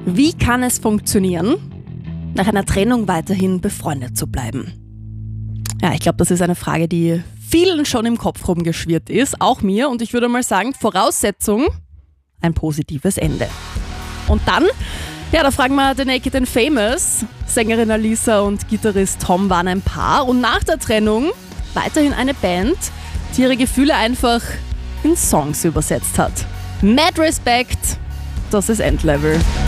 Wie kann es funktionieren, nach einer Trennung weiterhin befreundet zu bleiben? Ja, ich glaube, das ist eine Frage, die vielen schon im Kopf rumgeschwirrt ist, auch mir. Und ich würde mal sagen, Voraussetzung, ein positives Ende. Und dann, ja, da fragen wir The Naked and Famous. Sängerin Alisa und Gitarrist Tom waren ein Paar und nach der Trennung weiterhin eine Band, die ihre Gefühle einfach in Songs übersetzt hat. Mad Respect, das ist Endlevel.